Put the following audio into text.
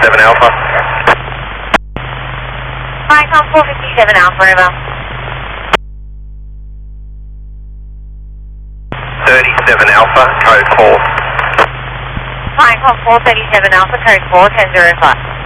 37 Alpha. Pinecone 457 Alpha, over. 37 Alpha, code 4. Pinecone 437 Alpha, code 4, 1005.